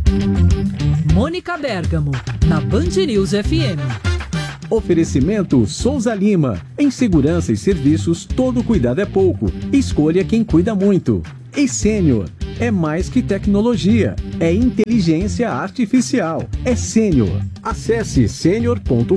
Mônica Bergamo, na Band News FM. Oferecimento Souza Lima. Em segurança e serviços, todo cuidado é pouco. Escolha quem cuida muito. E Sênior. É mais que tecnologia. É inteligência artificial. É Sênior. Acesse senior.com.br.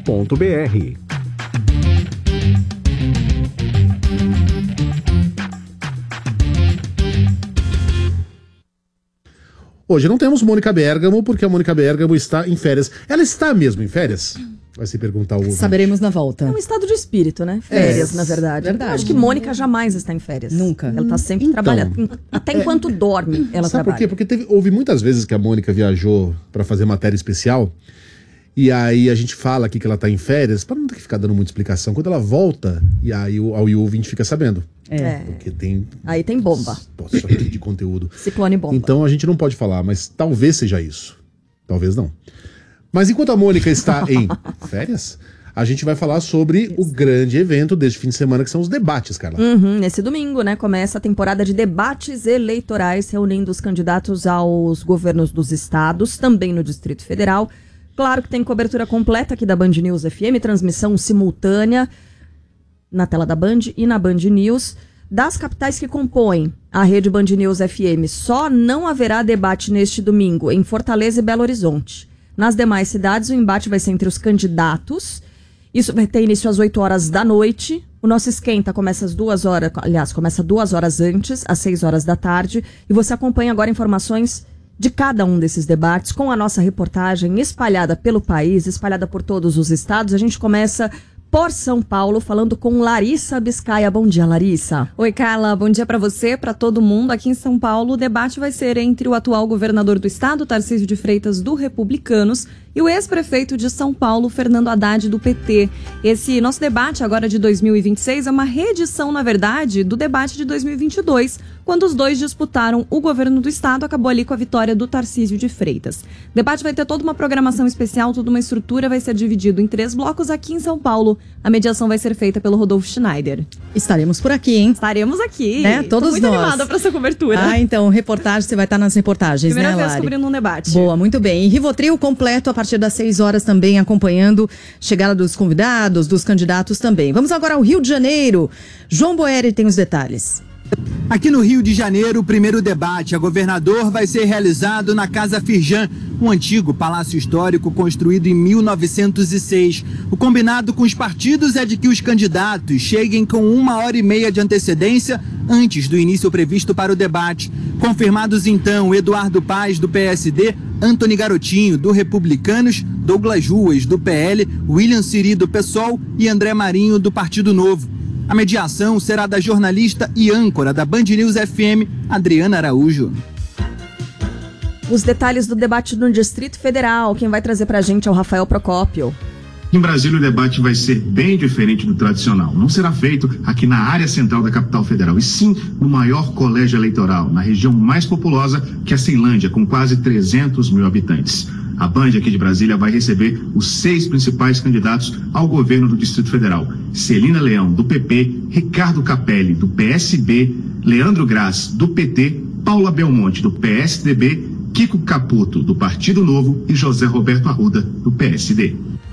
Hoje não temos Mônica Bergamo, porque a Mônica Bergamo está em férias. Ela está mesmo em férias? Vai se perguntar o ouvinte. Saberemos na volta. É um estado de espírito, né? Férias, na verdade. Eu acho que Mônica jamais está em férias. Nunca. Ela está sempre trabalhando. Até enquanto dorme, ela Sabe trabalha. por quê? Porque houve muitas vezes que a Mônica viajou para fazer matéria especial, e aí a gente fala aqui que ela está em férias, para não ter que ficar dando muita explicação. Quando ela volta, e aí o ouvinte fica sabendo. Porque tem... Aí tem bomba. Poxa, de conteúdo. Ciclone bomba. Então a gente não pode falar, mas talvez seja isso. Talvez não. Mas enquanto a Mônica está em férias, a gente vai falar sobre o grande evento deste fim de semana, que são os debates, Carla. Nesse domingo, né, começa a temporada de debates eleitorais, reunindo os candidatos aos governos dos estados, também no Distrito Federal. Claro que tem cobertura completa aqui da Band News FM, transmissão simultânea na tela da Band e na Band News. Das capitais que compõem a rede Band News FM, só não haverá debate neste domingo em Fortaleza e Belo Horizonte. Nas demais cidades, o embate vai ser entre os candidatos. Isso vai ter início às 8 horas da noite. O nosso esquenta começa às 2 horas, aliás, começa 2 horas antes, às 6 horas da tarde. E você acompanha agora informações de cada um desses debates com a nossa reportagem espalhada pelo país, espalhada por todos os estados. A gente começa por São Paulo, falando com Larissa Biscaia. Bom dia, Larissa. Oi, Carla. Bom dia para você, para todo mundo. Aqui em São Paulo, o debate vai ser entre o atual governador do estado, Tarcísio de Freitas, do Republicanos, e o ex-prefeito de São Paulo, Fernando Haddad, do PT. Esse nosso debate agora de 2026 é uma reedição, na verdade, do debate de 2022, quando os dois disputaram o governo do estado. Acabou ali com a vitória do Tarcísio de Freitas. O debate vai ter toda uma programação especial, toda uma estrutura, vai ser dividido em 3 blocos aqui em São Paulo. A mediação vai ser feita pelo Rodolfo Schneider. Estaremos por aqui, hein? Estaremos aqui. Né? Todos Tô muito nós. animada para essa cobertura. Ah, então, reportagem, você vai estar nas reportagens, Primeira né, vez Lari? cobrindo um debate. Boa, muito bem. E Rivotril completo a partir das 6 horas também, acompanhando chegada dos convidados, dos candidatos também. Vamos agora ao Rio de Janeiro. João Boeri tem os detalhes. Aqui no Rio de Janeiro, o primeiro debate a governador vai ser realizado na Casa Firjan, um antigo palácio histórico construído em 1906. O combinado com os partidos é de que os candidatos cheguem com 1h30 de antecedência antes do início previsto para o debate. Confirmados então Eduardo Paes, do PSD, Antony Garotinho, do Republicanos, Douglas Ruas, do PL, William Siri, do PSOL e André Marinho, do Partido Novo. A mediação será da jornalista e âncora da Band News FM, Adriana Araújo. Os detalhes do debate no Distrito Federal, quem vai trazer pra gente é o Rafael Procópio. Em Brasília, o debate vai ser bem diferente do tradicional. Não será feito aqui na área central da capital federal, e sim no maior colégio eleitoral, na região mais populosa, que é a Ceilândia, com quase 300 mil habitantes. A Band aqui de Brasília vai receber os 6 principais candidatos ao governo do Distrito Federal. Celina Leão, do PP, Ricardo Capelli, do PSB, Leandro Graz, do PT, Paula Belmonte, do PSDB, Kiko Caputo, do Partido Novo e José Roberto Arruda, do PSD.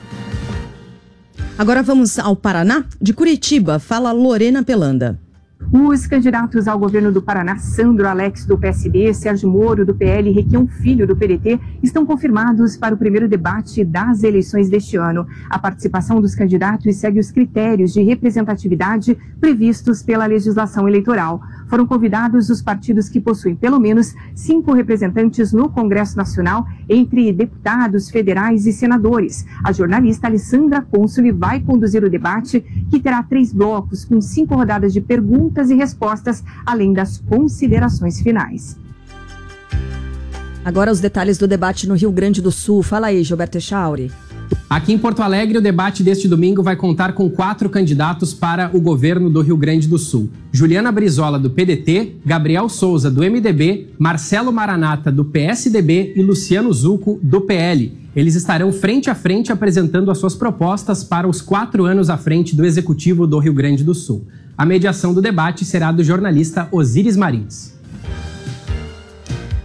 Agora vamos ao Paraná. De Curitiba, fala Lorena Pelanda. Os candidatos ao governo do Paraná, Sandro Alex, do PSB, Sérgio Moro, do PL e Requião Filho, do PDT, estão confirmados para o primeiro debate das eleições deste ano. A participação dos candidatos segue os critérios de representatividade previstos pela legislação eleitoral. Foram convidados os partidos que possuem pelo menos 5 representantes no Congresso Nacional, entre deputados federais e senadores. A jornalista Alessandra Consoli vai conduzir o debate, que terá 3 blocos com 5 rodadas de perguntas e respostas, além das considerações finais. Agora os detalhes do debate no Rio Grande do Sul. Fala aí, Gilberto Echauri. Aqui em Porto Alegre, o debate deste domingo vai contar com 4 candidatos para o governo do Rio Grande do Sul. Juliana Brizola, do PDT, Gabriel Souza, do MDB, Marcelo Maranata, do PSDB e Luciano Zucco, do PL. Eles estarão frente a frente apresentando as suas propostas para os 4 anos à frente do Executivo do Rio Grande do Sul. A mediação do debate será do jornalista Osíris Marins.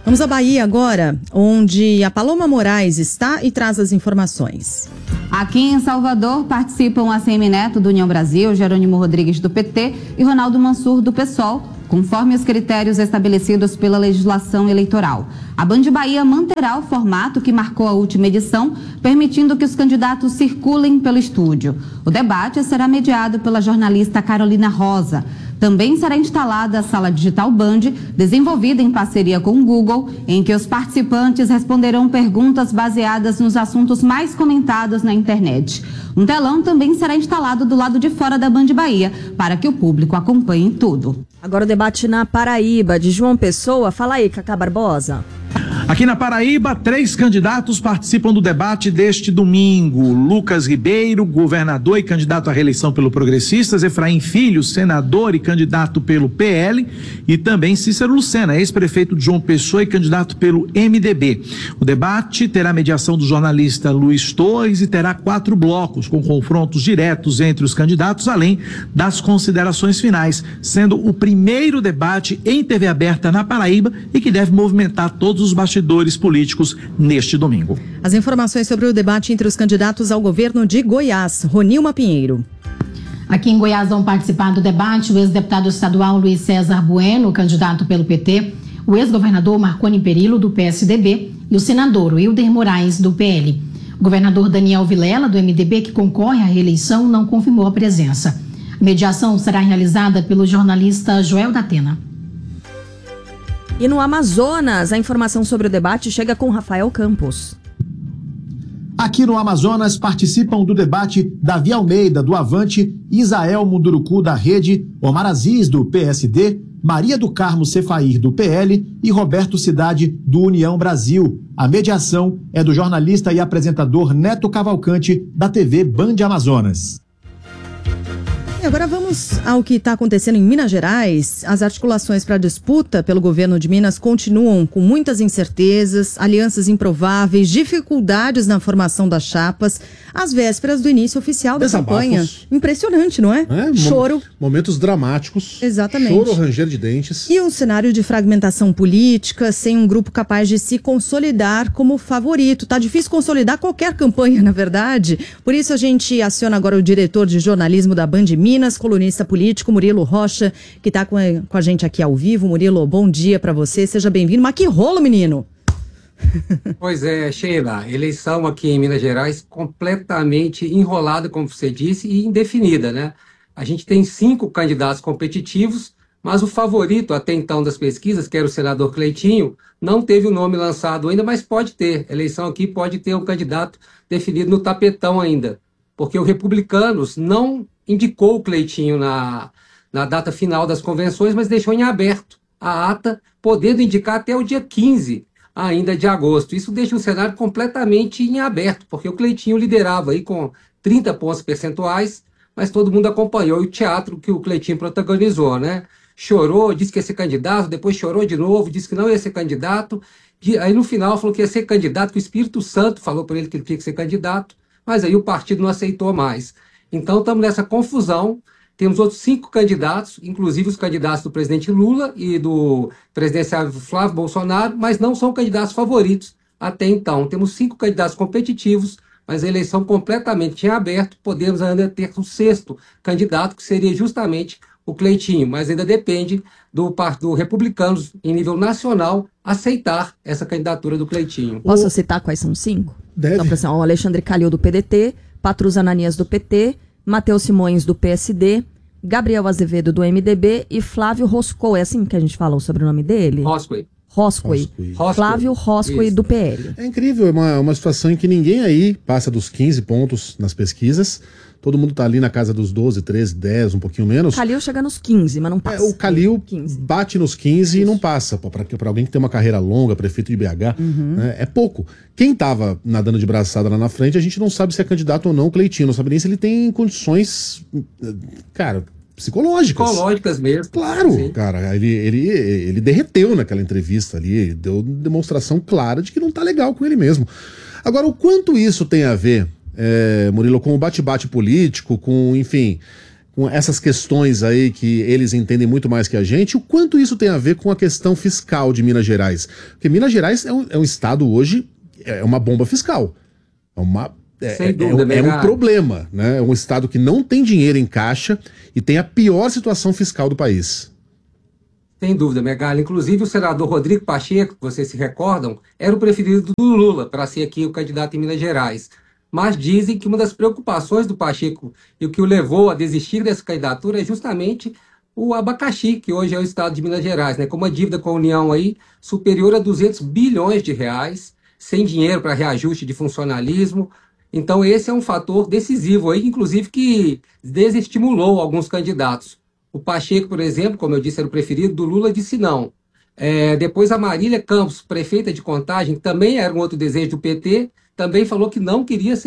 Vamos à Bahia agora, onde a Paloma Moraes está e traz as informações. Aqui em Salvador participam ACM Neto do União Brasil, Jerônimo Rodrigues do PT e Ronaldo Mansur do PSOL, conforme os critérios estabelecidos pela legislação eleitoral. A Band Bahia manterá o formato que marcou a última edição, permitindo que os candidatos circulem pelo estúdio. O debate será mediado pela jornalista Carolina Rosa. Também será instalada a sala digital Band, desenvolvida em parceria com o Google, em que os participantes responderão perguntas baseadas nos assuntos mais comentados na internet. Um telão também será instalado do lado de fora da Band Bahia, para que o público acompanhe tudo. Agora o debate na Paraíba, de João Pessoa. Fala aí, Cacá Barbosa. Aqui na Paraíba, 3 candidatos participam do debate deste domingo. Lucas Ribeiro, governador e candidato à reeleição pelo Progressistas, Efraim Filho, senador e candidato pelo PL, e também Cícero Lucena, ex-prefeito de João Pessoa e candidato pelo MDB. O debate terá mediação do jornalista Luiz Torres e terá 4 blocos, com confrontos diretos entre os candidatos, além das considerações finais, sendo o primeiro debate em TV aberta na Paraíba e que deve movimentar todos os bastidores políticos neste domingo. As informações sobre o debate entre os candidatos ao governo de Goiás. Ronilma Pinheiro. Aqui em Goiás vão participar do debate o ex-deputado estadual Luiz César Bueno, candidato pelo PT, o ex-governador Marconi Perillo, do PSDB, e o senador Wilder Moraes, do PL. O governador Daniel Vilela, do MDB, que concorre à reeleição, não confirmou a presença. A mediação será realizada pelo jornalista Joel Datena. E no Amazonas, a informação sobre o debate chega com Rafael Campos. Aqui no Amazonas participam do debate Davi Almeida, do Avante, Isael Munduruku, da Rede, Omar Aziz, do PSD, Maria do Carmo Cefair, do PL e Roberto Cidade, do União Brasil. A mediação é do jornalista e apresentador Neto Cavalcante, da TV Band Amazonas. E agora vamos ao que está acontecendo em Minas Gerais. As articulações para a disputa pelo governo de Minas continuam com muitas incertezas, alianças improváveis, dificuldades na formação das chapas, às vésperas do início oficial da campanha. Impressionante, não é? Choro. Momentos dramáticos. Exatamente. Choro, ranger de dentes. E um cenário de fragmentação política, sem um grupo capaz de se consolidar como favorito. Tá difícil consolidar qualquer campanha, na verdade. Por isso a gente aciona agora o diretor de jornalismo da Band Minas, colunista político Murilo Rocha, que está com a gente aqui ao vivo. Murilo, bom dia para você, seja bem-vindo. Mas que rolo, menino! Pois é, Sheila, eleição aqui em Minas Gerais completamente enrolada, como você disse, e indefinida, né? A gente tem 5 candidatos competitivos, mas o favorito até então das pesquisas, que era o senador Cleitinho, não teve o nome lançado ainda, mas pode ter. A eleição aqui pode ter um candidato definido no tapetão ainda, porque o Republicanos não indicou o Cleitinho na data final das convenções, mas deixou em aberto a ata, podendo indicar até o dia 15 ainda de agosto. Isso deixa o cenário completamente em aberto, porque o Cleitinho liderava aí com 30 pontos percentuais, mas todo mundo acompanhou o teatro que o Cleitinho protagonizou, né? Chorou, disse que ia ser candidato, depois chorou de novo, disse que não ia ser candidato, aí no final falou que ia ser candidato, que o Espírito Santo falou para ele que ele tinha que ser candidato, mas aí o partido não aceitou mais. Então estamos nessa confusão, temos outros 5 candidatos, inclusive os candidatos do presidente Lula e do presidenciável Flávio Bolsonaro, mas não são candidatos favoritos até então. Temos 5 candidatos competitivos, mas a eleição completamente em aberto, podemos ainda ter um 6º candidato, que seria justamente o Cleitinho, mas ainda depende do Republicanos, em nível nacional, aceitar essa candidatura do Cleitinho. Posso citar quais são os 5? Deve. Então, o Alexandre Calil, do PDT, Patrus Ananias, do PT, Matheus Simões, do PSD, Gabriel Azevedo, do MDB e Flávio Roscoe. É assim que a gente fala o sobrenome dele? Roscoe. Flávio Roscoe, do PL. É incrível, é uma situação em que ninguém aí passa dos 15 pontos nas pesquisas. Todo mundo tá ali na casa dos 12, 13, 10, um pouquinho menos. Calil chega nos 15, mas não passa. O Calil bate nos 15 e não passa. Para alguém que tem uma carreira longa, prefeito de BH, né, é pouco. Quem tava nadando de braçada lá na frente, a gente não sabe se é candidato ou não, o Cleitinho. Não sabe nem se ele tem condições, cara, psicológicas. Psicológicas mesmo. Claro, sim. Cara, ele derreteu naquela entrevista ali, deu demonstração clara de que não tá legal com ele mesmo. Agora, o quanto isso tem a ver, Murilo, com o bate-bate político, com, enfim, com essas questões aí que eles entendem muito mais que a gente, o quanto isso tem a ver com a questão fiscal de Minas Gerais? Porque Minas Gerais é um estado hoje, é uma bomba fiscal. Sem dúvida, é um problema, né? É um estado que não tem dinheiro em caixa e tem a pior situação fiscal do país. Sem dúvida, Megali. Inclusive, o senador Rodrigo Pacheco, que vocês se recordam, era o preferido do Lula para ser aqui o candidato em Minas Gerais. Mas dizem que uma das preocupações do Pacheco e o que o levou a desistir dessa candidatura é justamente o abacaxi, que hoje é o estado de Minas Gerais, né? Com uma dívida com a União aí superior a 200 bilhões de reais, sem dinheiro para reajuste de funcionalismo. Então esse é um fator decisivo aí, inclusive que desestimulou alguns candidatos. O Pacheco, por exemplo, como eu disse, era o preferido do Lula, disse não. Depois a Marília Campos, prefeita de Contagem, também era um outro desejo do PT, também falou que não queria ser